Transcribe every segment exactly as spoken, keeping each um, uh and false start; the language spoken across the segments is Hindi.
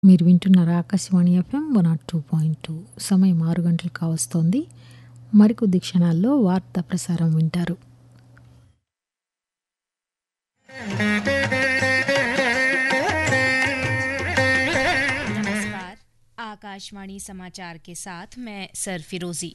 మీరు వింటున్నారు Akashvani FM one not two point two. సమయం ఆరు గంటలు కావస్తోంది. మరికొద్ది క్షణాల్లో వార్తా ప్రసారం వింటారు. नमस्कार, आकाशवाणी समाचार के साथ मैं सर फिरोजी।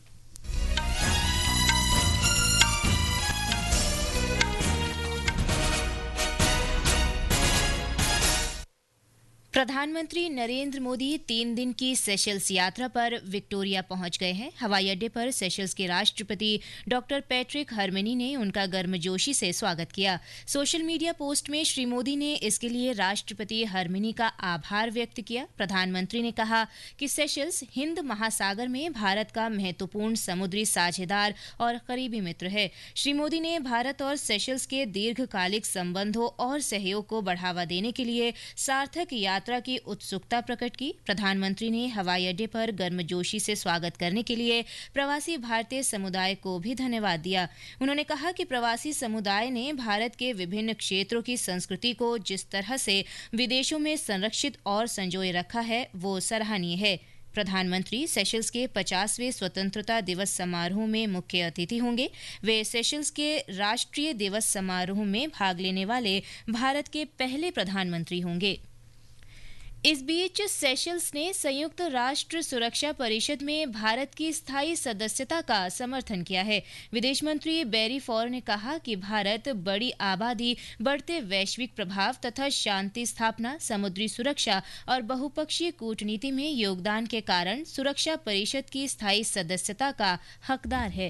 प्रधानमंत्री नरेंद्र मोदी तीन दिन की सेशल्स यात्रा पर विक्टोरिया पहुंच गए हैं। हवाई अड्डे पर सेशल्स के राष्ट्रपति डॉक्टर पैट्रिक हरमिनी ने उनका गर्मजोशी से स्वागत किया। सोशल मीडिया पोस्ट में श्री मोदी ने इसके लिए राष्ट्रपति हरमिनी का आभार व्यक्त किया। प्रधानमंत्री ने कहा कि सेशल्स हिंद महासागर में भारत का महत्वपूर्ण समुद्री साझेदार और करीबी मित्र है। श्री मोदी ने भारत और सेशल्स के दीर्घकालिक संबंधों और सहयोग को बढ़ावा देने के लिए सार्थक यात्रा यात्रा की उत्सुकता प्रकट की। प्रधानमंत्री ने हवाई अड्डे पर गर्मजोशी से स्वागत करने के लिए प्रवासी भारतीय समुदाय को भी धन्यवाद दिया। उन्होंने कहा कि प्रवासी समुदाय ने भारत के विभिन्न क्षेत्रों की संस्कृति को जिस तरह से विदेशों में संरक्षित और संजोए रखा है वो सराहनीय है। प्रधानमंत्री सेशल्स के पचासवें स्वतंत्रता दिवस समारोह में मुख्य अतिथि होंगे। वे सेशल्स के राष्ट्रीय दिवस समारोह में भाग लेने वाले भारत के पहले प्रधानमंत्री होंगे। इस बीच सेशल्स ने संयुक्त राष्ट्र सुरक्षा परिषद में भारत की स्थायी सदस्यता का समर्थन किया है। विदेश मंत्री बैरी फॉर ने कहा कि भारत बड़ी आबादी, बढ़ते वैश्विक प्रभाव तथा शांति स्थापना, समुद्री सुरक्षा और बहुपक्षीय कूटनीति में योगदान के कारण सुरक्षा परिषद की स्थायी सदस्यता का हकदार है।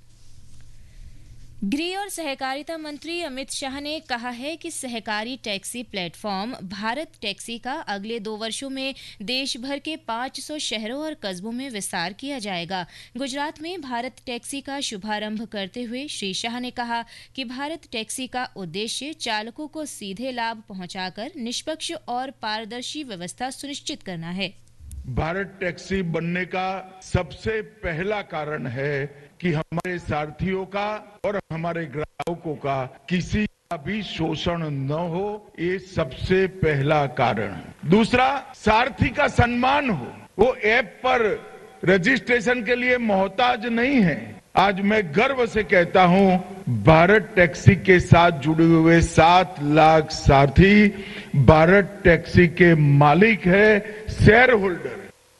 गृह और सहकारिता मंत्री अमित शाह ने कहा है कि सहकारी टैक्सी प्लेटफॉर्म भारत टैक्सी का अगले दो वर्षों में देश भर के पाँच सौ शहरों और कस्बों में विस्तार किया जाएगा। गुजरात में भारत टैक्सी का शुभारंभ करते हुए श्री शाह ने कहा कि भारत टैक्सी का उद्देश्य चालकों को सीधे लाभ पहुंचाकर निष्पक्ष और पारदर्शी व्यवस्था सुनिश्चित करना है। भारत टैक्सी बनने का सबसे पहला कारण है कि हमारे सारथियों का और हमारे ग्राहकों का किसी का भी शोषण न हो, ये सबसे पहला कारण। दूसरा, सारथी का सम्मान हो। वो ऐप पर रजिस्ट्रेशन के लिए मोहताज नहीं है। आज मैं गर्व से कहता हूं, भारत टैक्सी के साथ जुड़े हुए सात लाख सारथी भारत टैक्सी के मालिक है, शेयर होल्डर।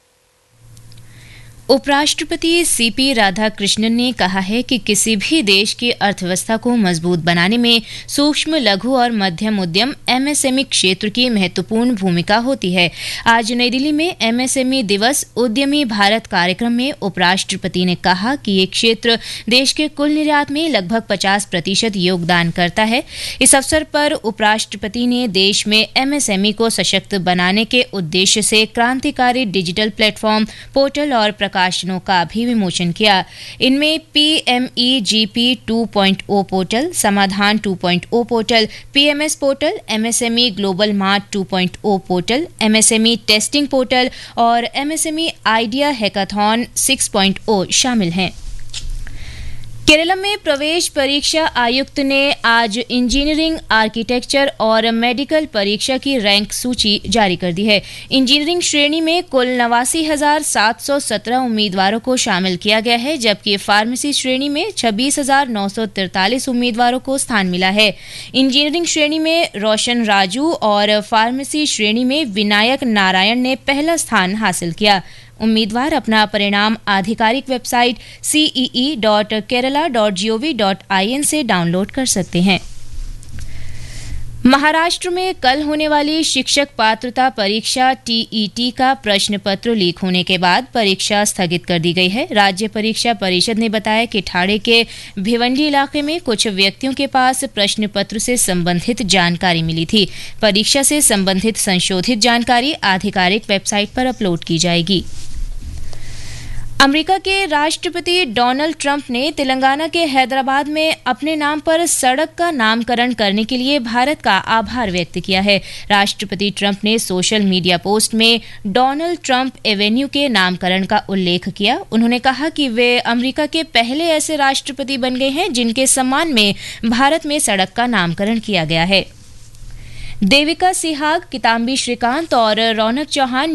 उपराष्ट्रपति सीपी राधाकृष्णन ने कहा है कि किसी भी देश की अर्थव्यवस्था को मजबूत बनाने में सूक्ष्म, लघु और मध्यम उद्यम एमएसएमई क्षेत्र की महत्वपूर्ण भूमिका होती है। आज नई दिल्ली में एमएसएमई दिवस उद्यमी भारत कार्यक्रम में उपराष्ट्रपति ने कहा कि ये क्षेत्र देश के कुल निर्यात में लगभग पचास प्रतिशत योगदान करता है। इस अवसर पर उपराष्ट्रपति ने देश में एमएसएमई को सशक्त बनाने के उद्देश्य से क्रांतिकारी डिजिटल प्लेटफॉर्म, पोर्टल और प्रकाशनों का भी विमोचन किया। इनमें PMEGP two point O portal, समाधान two point O portal, PMS portal, MSME global mart two point O portal, MSME testing portal और MSME idea hackathon six point ओ शामिल हैं। केरल में प्रवेश परीक्षा आयुक्त ने आज इंजीनियरिंग, आर्किटेक्चर और मेडिकल परीक्षा की रैंक सूची जारी कर दी है। इंजीनियरिंग श्रेणी में कुल नवासी हजार सात सौ सत्रह उम्मीदवारों को शामिल किया गया है, जबकि फार्मेसी श्रेणी में छब्बीस हजार नौ सौ तिरतालीस उम्मीदवारों को स्थान मिला है। इंजीनियरिंग श्रेणी में रोशन राजू और फार्मेसी श्रेणी में विनायक नारायण ने पहला स्थान हासिल किया। उम्मीदवार अपना परिणाम आधिकारिक website CEE dot Kerala dot gov dot IN से डाउनलोड कर सकते हैं। महाराष्ट्र में कल होने वाली शिक्षक पात्रता परीक्षा टीईटी का प्रश्न पत्र लीक होने के बाद परीक्षा स्थगित कर दी गई है। राज्य परीक्षा परिषद ने बताया कि ठाणे के भिवंडी इलाके में कुछ व्यक्तियों के पास प्रश्न पत्र से संबंधित जानकारी मिली थी। परीक्षा से संबंधित संशोधित जानकारी आधिकारिक वेबसाइट पर अपलोड की जाएगी। अमेरिका के राष्ट्रपति डोनाल्ड ट्रंप ने तेलंगाना के हैदराबाद में अपने नाम पर सड़क का नामकरण करने के लिए भारत का आभार व्यक्त किया है। राष्ट्रपति ट्रंप ने सोशल मीडिया पोस्ट में डोनाल्ड ट्रंप एवेन्यू के नामकरण का उल्लेख किया। उन्होंने कहा कि वे अमेरिका के पहले ऐसे राष्ट्रपति बन गए हैं जिनके सम्मान में भारत में सड़क का नामकरण किया गया है। देविका सिहाग, किताम्बी श्रीकांत और रौनक चौहान